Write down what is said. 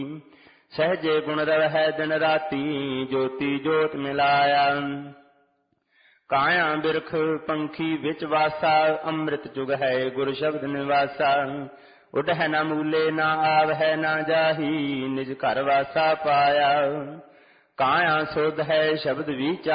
ਸਹਜੇ ਗੁਣ ਰਵਹਿ ਦਿਨ ਰਾਤੀ, ਜੋਤੀ ਜੋਤ ਮਿਲਾਇਆ। ਕਾਇਆ ਬਿਰਖ ਪੰਖੀ ਵਿੱਚ ਵਾਸਾ, ਅੰਮ੍ਰਿਤ ਜੁਗ ਹੈ ਗੁਰ ਸ਼ਬਦ ਨਿਵਾਸਾ। ਉਡਹਿ ਨ ਮੂਲੇ ਨਾ ਆਵਹਿ ਨਾ ਜਾਹੀ, ਨਿਜ ਘਰ ਵਾਸਾ ਪਾਇਆ। ਕਾਇਆ ਸੁਧ ਹੈ ਸ਼ਬਦ ਵਿਚਾਰ,